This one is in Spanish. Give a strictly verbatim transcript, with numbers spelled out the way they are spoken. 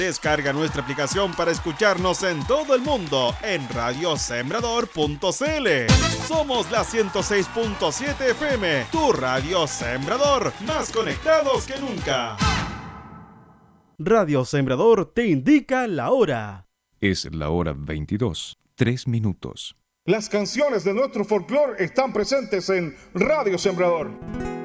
Descarga nuestra aplicación para escucharnos en todo el mundo en radio sembrador punto c l. Somos la ciento seis punto siete F M, tu radio Sembrador, más conectados que nunca. Radio Sembrador te indica la hora. Es la hora veintidós, tres minutos. Las canciones de nuestro folclore están presentes en Radio Sembrador.